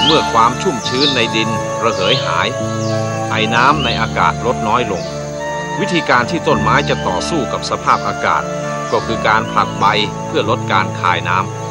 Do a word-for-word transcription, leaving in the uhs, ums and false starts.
เมื่อความชุ่มชื้นในดินระเหยหายไอน้ำในอากาศลดน้อยลงวิธีการที่ต้นไม้จะต่อสู้กับสภาพอากาศก็คือการผลัดใบเพื่อลดการคายน้ำ